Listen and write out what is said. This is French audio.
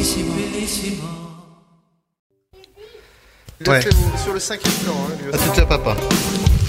Il est sur le 5e plan, hein, lui aussi. À tout à papa.